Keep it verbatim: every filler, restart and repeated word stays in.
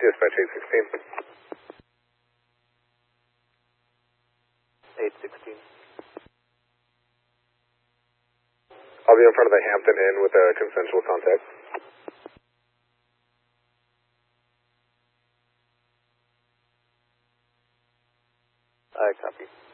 Dispatch eight sixteen. eight sixteen. I'll be in front of the Hampton Inn with a consensual contact. I copy.